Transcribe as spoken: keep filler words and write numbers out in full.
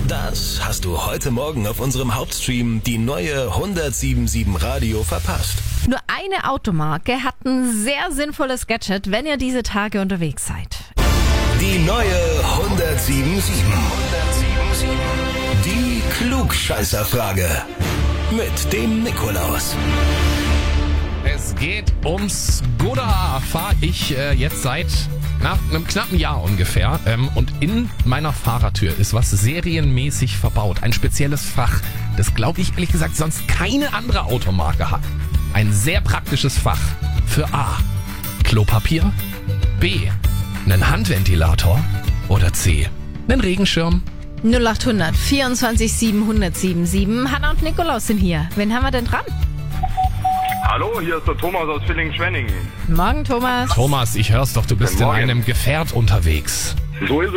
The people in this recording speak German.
Das hast du heute Morgen auf unserem Hauptstream, die neue hundertsiebenundsiebzig Radio, verpasst. Nur eine Automarke hat ein sehr sinnvolles Gadget, wenn ihr diese Tage unterwegs seid. Die neue hundertsiebenundsiebzig. Die Klugscheißerfrage. Mit dem Nikolaus. Es geht ums Skoda. Fahre ich äh, jetzt seit na, einem knappen Jahr ungefähr. Ähm, und in meiner Fahrertür ist was serienmäßig verbaut. Ein spezielles Fach, das glaube ich ehrlich gesagt sonst keine andere Automarke hat. Ein sehr praktisches Fach für A. Klopapier, B. einen Handventilator oder C. einen Regenschirm. null achthundert vierundzwanzig sieben hundertsiebenundsiebzig. Hanna und Nikolaus sind hier. Wen haben wir denn dran? Hallo, hier ist der Thomas aus Villingen-Schwenningen. Morgen, Thomas. Thomas, ich hör's doch, du bist Guten in Morgen. einem Gefährt unterwegs. So ist